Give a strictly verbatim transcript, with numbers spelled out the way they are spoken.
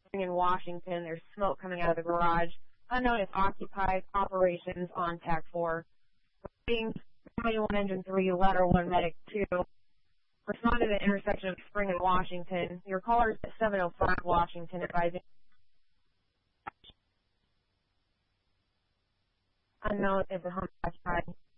in Washington. There's smoke coming out of the garage. Unknown is occupied. Operations on T A C four. Being twenty-one Engine three, Ladder one, Medic two. Respond to the intersection of Spring and Washington. Your caller is at seven oh five Washington, advising. Unknown is a home occupied.